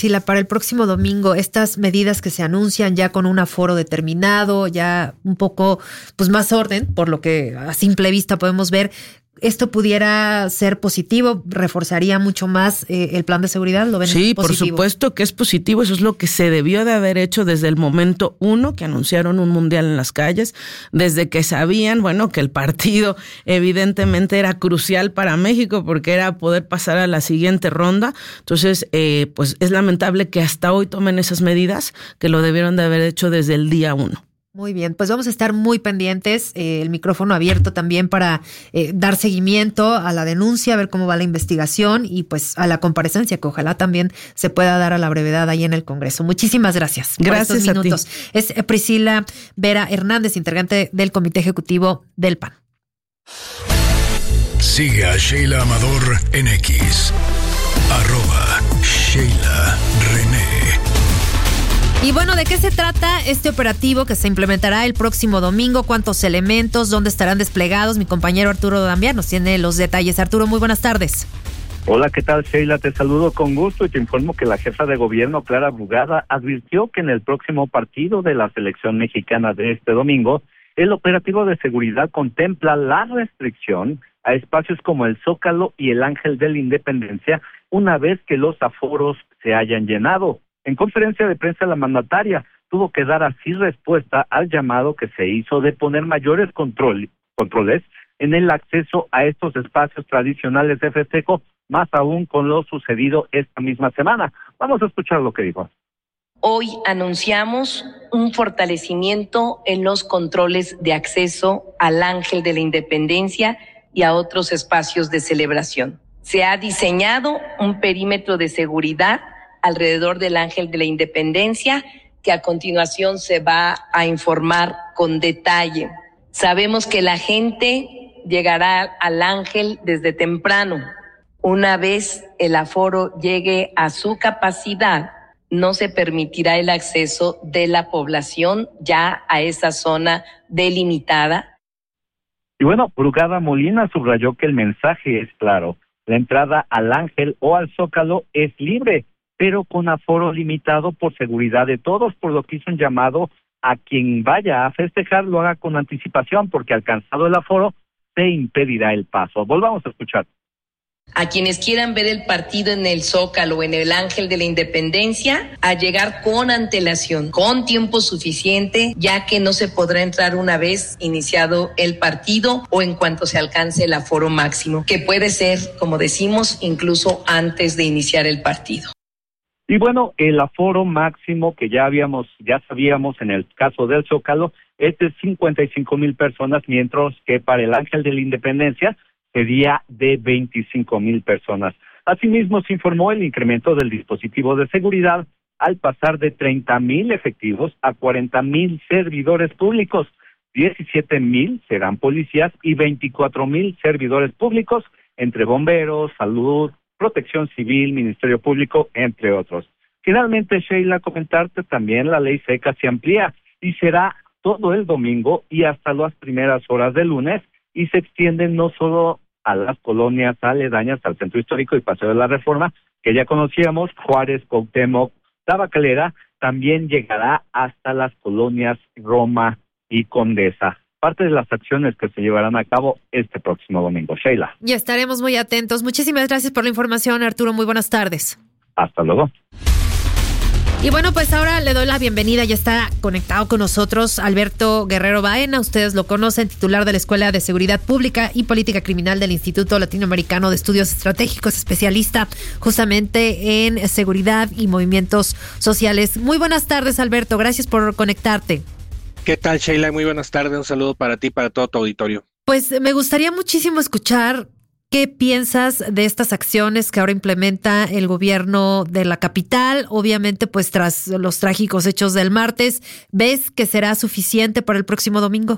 Para el próximo domingo, estas medidas que se anuncian ya con un aforo determinado, ya un poco pues más orden, por lo que a simple vista podemos ver, ¿esto pudiera ser positivo? ¿Reforzaría mucho más el plan de seguridad? ¿Lo ven Sí, positivo? por supuesto que es positivo. Eso es lo que se debió de haber hecho desde el momento 1 que anunciaron un mundial en las calles, desde que sabían, que el partido evidentemente era crucial para México porque era poder pasar a la siguiente ronda. Entonces, pues es lamentable que hasta hoy tomen esas medidas que lo debieron de haber hecho desde el día 1. Muy bien, pues vamos a estar muy pendientes, el micrófono abierto también para dar seguimiento a la denuncia, a ver cómo va la investigación y pues a la comparecencia que ojalá también se pueda dar a la brevedad ahí en el Congreso. Muchísimas gracias. Gracias por estos minutos. A ti. Es Priscila Vera Hernández, integrante del Comité Ejecutivo del PAN. Sigue a Sheila Amador en X, @Sheila René. Y bueno, ¿de qué se trata este operativo que se implementará el próximo domingo? ¿Cuántos elementos? ¿Dónde estarán desplegados? Mi compañero Arturo Damián nos tiene los detalles. Arturo, muy buenas tardes. Hola, ¿qué tal, Sheila? Te saludo con gusto y te informo que la jefa de gobierno, Clara Brugada, advirtió que en el próximo partido de la selección mexicana de este domingo, el operativo de seguridad contempla la restricción a espacios como el Zócalo y el Ángel de la Independencia una vez que los aforos se hayan llenado. En conferencia de prensa, la mandataria tuvo que dar así respuesta al llamado que se hizo de poner mayores controles en el acceso a estos espacios tradicionales de festejo, más aún con lo sucedido esta misma semana. Vamos a escuchar lo que dijo. Hoy anunciamos un fortalecimiento en los controles de acceso al Ángel de la Independencia y a otros espacios de celebración. Se ha diseñado un perímetro de seguridad alrededor del Ángel de la Independencia, que a continuación se va a informar con detalle. Sabemos que la gente llegará al Ángel desde temprano. Una vez el aforo llegue a su capacidad, no se permitirá el acceso de la población ya a esa zona delimitada. Y bueno, Brugada Molina subrayó que el mensaje es claro. La entrada al Ángel o al Zócalo es libre, pero con aforo limitado por seguridad de todos, por lo que hizo un llamado a quien vaya a festejar lo haga con anticipación, porque alcanzado el aforo se impedirá el paso. Volvamos a escuchar. A quienes quieran ver el partido en el Zócalo o en el Ángel de la Independencia, a llegar con antelación, con tiempo suficiente, ya que no se podrá entrar una vez iniciado el partido o en cuanto se alcance el aforo máximo, que puede ser, como decimos, incluso antes de iniciar el partido. Y bueno, el aforo máximo que ya sabíamos en el caso del Zócalo es de 55,000 personas, mientras que para el Ángel de la Independencia sería de 25,000 personas. Asimismo, se informó el incremento del dispositivo de seguridad al pasar de 30,000 efectivos a 40,000 servidores públicos. 17,000 serán policías y 24,000 servidores públicos, entre bomberos, salud, Protección Civil, Ministerio Público, entre otros. Finalmente, Sheila, comentarte también la ley seca se amplía y será todo el domingo y hasta las primeras horas del lunes y se extiende no solo a las colonias aledañas al Centro Histórico y Paseo de la Reforma, que ya conocíamos, Juárez, Cuauhtémoc, Tabacalera, también llegará hasta las colonias Roma y Condesa. Parte de las acciones que se llevarán a cabo este próximo domingo. Sheila. Ya estaremos muy atentos. Muchísimas gracias por la información, Arturo. Muy buenas tardes. Hasta luego. Y bueno, pues ahora le doy la bienvenida. Ya está conectado con nosotros Alberto Guerrero Baena. Ustedes lo conocen, titular de la Escuela de Seguridad Pública y Política Criminal del Instituto Latinoamericano de Estudios Estratégicos, especialista justamente en seguridad y movimientos sociales. Muy buenas tardes, Alberto. Gracias por conectarte. ¿Qué tal, Sheila? Muy buenas tardes. Un saludo para ti y para todo tu auditorio. Pues me gustaría muchísimo escuchar qué piensas de estas acciones que ahora implementa el gobierno de la capital. Obviamente, pues tras los trágicos hechos del martes, ¿ves que será suficiente para el próximo domingo?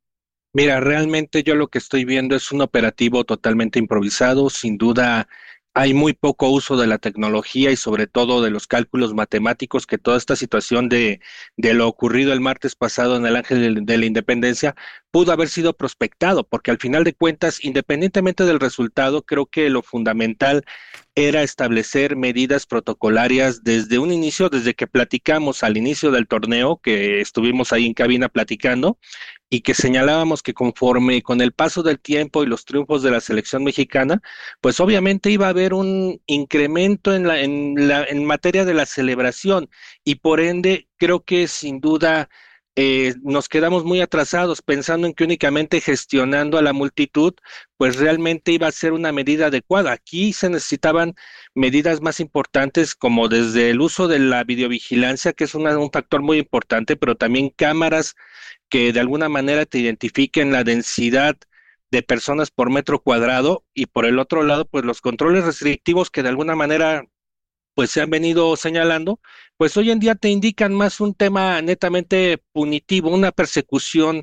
Mira, realmente yo lo que estoy viendo es un operativo totalmente improvisado. Sin duda hay muy poco uso de la tecnología y sobre todo de los cálculos matemáticos, que toda esta situación de lo ocurrido el martes pasado en el Ángel de la Independencia pudo haber sido prospectado, porque al final de cuentas, independientemente del resultado, creo que lo fundamental era establecer medidas protocolarias desde un inicio, desde que platicamos al inicio del torneo, que estuvimos ahí en cabina platicando, y que señalábamos que conforme con el paso del tiempo y los triunfos de la selección mexicana, pues obviamente iba a haber un incremento en materia de la celebración, y por ende creo que sin duda nos quedamos muy atrasados pensando en que únicamente gestionando a la multitud, pues realmente iba a ser una medida adecuada. Aquí se necesitaban medidas más importantes, como desde el uso de la videovigilancia, que es un factor muy importante, pero también cámaras que de alguna manera te identifiquen la densidad de personas por metro cuadrado, y por el otro lado, pues los controles restrictivos que de alguna manera pues se han venido señalando, pues hoy en día te indican más un tema netamente punitivo, una persecución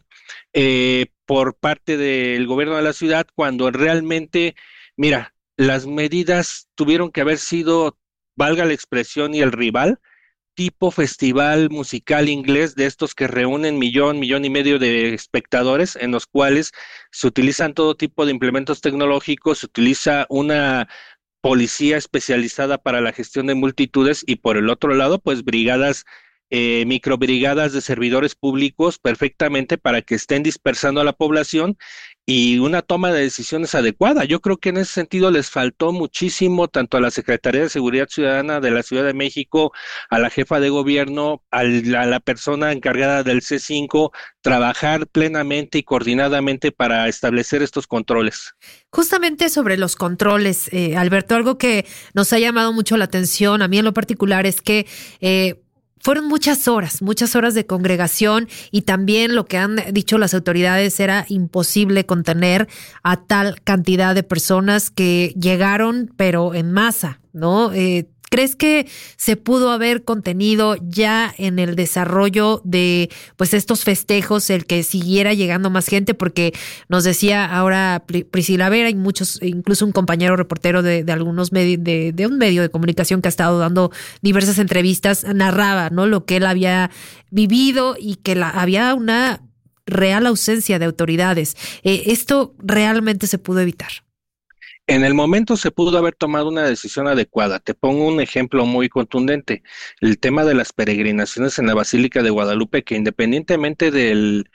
por parte del gobierno de la ciudad, cuando realmente, mira, las medidas tuvieron que haber sido, valga la expresión y el rival, tipo festival musical inglés, de estos que reúnen millón y medio de espectadores, en los cuales se utilizan todo tipo de implementos tecnológicos, se utiliza una policía especializada para la gestión de multitudes, y por el otro lado, pues brigadas, microbrigadas de servidores públicos perfectamente para que estén dispersando a la población y una toma de decisiones adecuada. Yo creo que en ese sentido les faltó muchísimo tanto a la Secretaría de Seguridad Ciudadana de la Ciudad de México, a la jefa de gobierno, a la persona encargada del C5, trabajar plenamente y coordinadamente para establecer estos controles. Justamente sobre los controles, Alberto, algo que nos ha llamado mucho la atención, a mí en lo particular, es que fueron muchas horas de congregación, y también lo que han dicho las autoridades, era imposible contener a tal cantidad de personas que llegaron, pero en masa, ¿no? ¿Crees que se pudo haber contenido ya en el desarrollo de pues estos festejos el que siguiera llegando más gente? Porque nos decía ahora Priscila Vera y muchos, incluso un compañero reportero de algunos medios, de un medio de comunicación que ha estado dando diversas entrevistas, narraba, ¿no?, lo que él había vivido y que había una real ausencia de autoridades. ¿Esto realmente se pudo evitar? En el momento se pudo haber tomado una decisión adecuada. Te pongo un ejemplo muy contundente: el tema de las peregrinaciones en la Basílica de Guadalupe, que independientemente de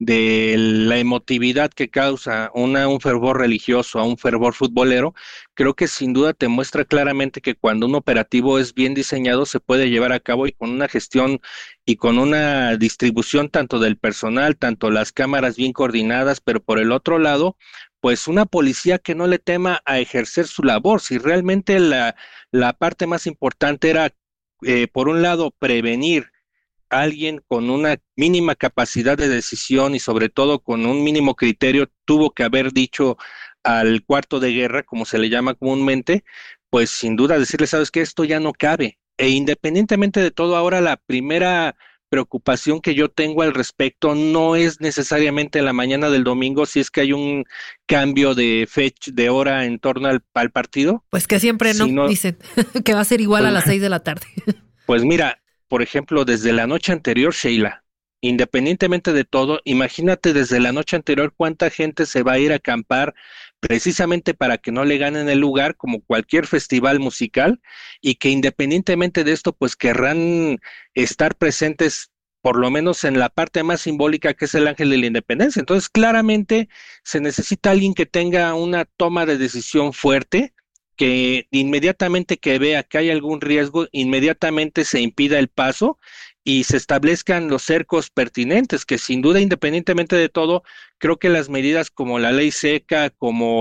la emotividad que causa un fervor religioso a un fervor futbolero, creo que sin duda te muestra claramente que cuando un operativo es bien diseñado se puede llevar a cabo, y con una gestión y con una distribución tanto del personal, tanto las cámaras bien coordinadas, pero por el otro lado, pues una policía que no le tema a ejercer su labor. Si realmente la parte más importante era, por un lado, prevenir a alguien con una mínima capacidad de decisión y sobre todo con un mínimo criterio, tuvo que haber dicho al cuarto de guerra, como se le llama comúnmente, pues sin duda decirle, sabes que esto ya no cabe. E independientemente de todo, ahora la primera preocupación que yo tengo al respecto no es necesariamente la mañana del domingo, si es que hay un cambio de fecha, de hora en torno al partido. Pues que siempre no, dicen que va a ser igual a las 6 de la tarde. Pues mira, por ejemplo, desde la noche anterior, Sheila, independientemente de todo, imagínate desde la noche anterior cuánta gente se va a ir a acampar precisamente para que no le ganen el lugar, como cualquier festival musical, y que independientemente de esto, pues querrán estar presentes por lo menos en la parte más simbólica, que es el Ángel de la Independencia. Entonces, claramente se necesita alguien que tenga una toma de decisión fuerte, que inmediatamente que vea que hay algún riesgo, inmediatamente se impida el paso y se establezcan los cercos pertinentes, que sin duda, independientemente de todo, creo que las medidas como la ley seca, como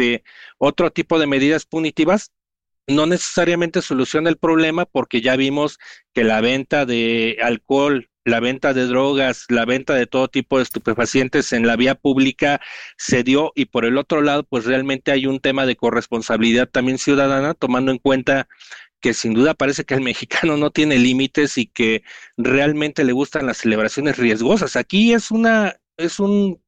otro tipo de medidas punitivas, no necesariamente soluciona el problema, porque ya vimos que la venta de alcohol, la venta de drogas, la venta de todo tipo de estupefacientes en la vía pública se dio, y por el otro lado, pues realmente hay un tema de corresponsabilidad también ciudadana, tomando en cuenta que sin duda parece que el mexicano no tiene límites y que realmente le gustan las celebraciones riesgosas. Aquí es un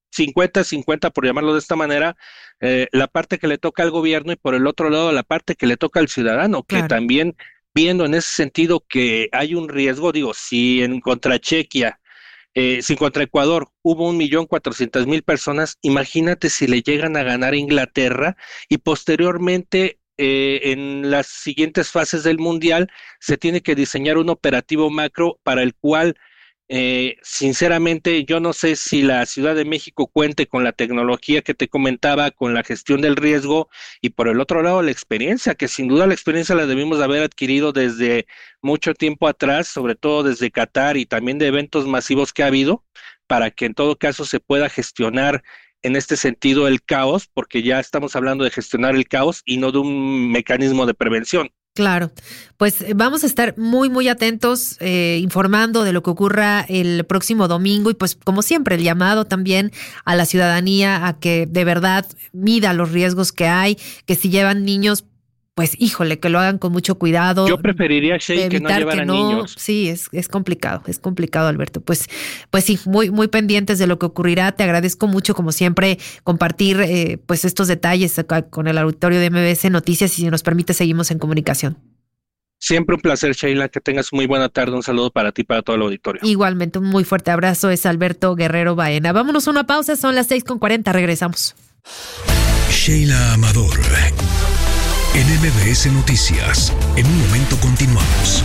50-50, por llamarlo de esta manera, la parte que le toca al gobierno y por el otro lado la parte que le toca al ciudadano, que también viendo en ese sentido que hay un riesgo, digo, si contra Chequia, si contra Ecuador hubo 1.400.000 personas, imagínate si le llegan a ganar a Inglaterra y posteriormente en las siguientes fases del Mundial se tiene que diseñar un operativo macro para el cual sinceramente yo no sé si la Ciudad de México cuente con la tecnología que te comentaba, con la gestión del riesgo y por el otro lado la experiencia, que sin duda la experiencia la debimos de haber adquirido desde mucho tiempo atrás, sobre todo desde Qatar y también de eventos masivos que ha habido, para que en todo caso se pueda gestionar en este sentido el caos, porque ya estamos hablando de gestionar el caos y no de un mecanismo de prevención. Claro, pues vamos a estar muy, muy atentos, informando de lo que ocurra el próximo domingo y pues como siempre el llamado también a la ciudadanía a que de verdad mida los riesgos que hay, que si llevan niños, pues híjole, que lo hagan con mucho cuidado. Yo preferiría, Shey, que no llevaran niños. Sí, es complicado, Alberto. Pues sí, muy, muy pendientes de lo que ocurrirá. Te agradezco mucho, como siempre, compartir pues estos detalles acá con el auditorio de MBS Noticias y si nos permite seguimos en comunicación. Siempre un placer, Sheila, que tengas muy buena tarde. Un saludo para ti y para todo el auditorio. Igualmente, un muy fuerte abrazo. Es Alberto Guerrero Baena. Vámonos a una pausa, son las 6:40, regresamos. Sheila Amador, en MBS Noticias. En un momento continuamos.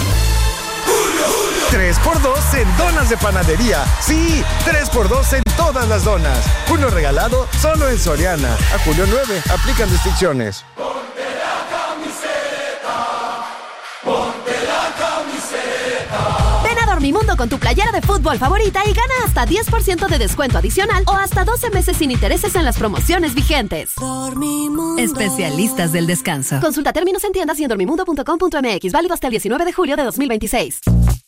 3x2 en donas de panadería. Sí, 3x2 en todas las donas. Uno regalado solo en Soriana. A julio 9, aplican restricciones. Ponte la camiseta. Ponte la camiseta. Ven a Dormimundo con tu playera de fútbol favorita y gana hasta 10% de descuento adicional o hasta 12 meses sin intereses en las promociones vigentes. Dormimundo. Especialistas del descanso. Consulta términos en tiendas y en dormimundo.com.mx. Válido hasta el 19 de julio de 2026.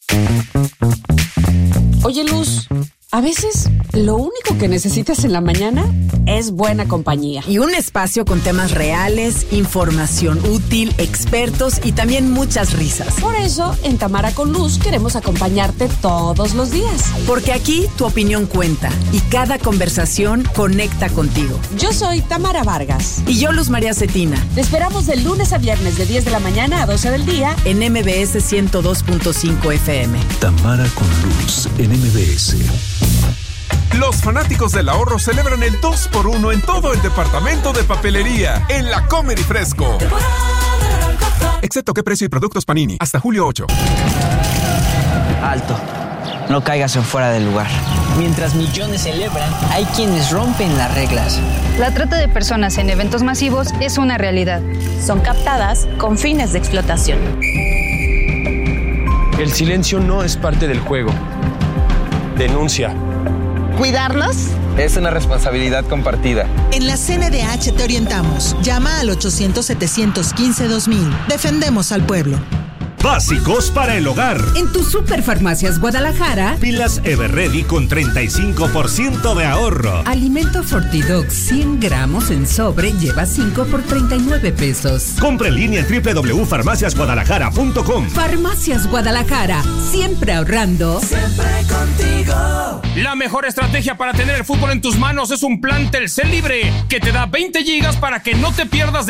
Oye, Luz, a veces lo único que necesitas en la mañana es buena compañía. Y un espacio con temas reales, información útil, expertos y también muchas risas. Por eso, en Tamara con Luz queremos acompañarte todos los días. Porque aquí tu opinión cuenta y cada conversación conecta contigo. Yo soy Tamara Vargas. Y yo, Luz María Cetina. Te esperamos de lunes a viernes de 10 de la mañana a 12 del día en MBS 102.5 FM. Tamara con Luz en MBS. Los fanáticos del ahorro celebran el 2x1 en todo el departamento de papelería en la Comer y Fresco. Excepto qué precio y productos Panini. Hasta julio 8. Alto. No caigas en fuera del lugar. Mientras millones celebran, hay quienes rompen las reglas. La trata de personas en eventos masivos es una realidad. Son captadas con fines de explotación. El silencio no es parte del juego. Denuncia. ¿Cuidarnos? Es una responsabilidad compartida. En la CNDH te orientamos. Llama al 800-715-2000. Defendemos al pueblo. Básicos para el hogar. En tu Superfarmacias Guadalajara, pilas Everready con 35% de ahorro. Alimento Fortidox 100 gramos en sobre lleva 5 por 39 pesos. Compra en línea en www.farmaciasguadalajara.com. Farmacias Guadalajara, siempre ahorrando. Siempre contigo. La mejor estrategia para tener el fútbol en tus manos es un plan Telcel Libre que te da 20 gigas para que no te pierdas de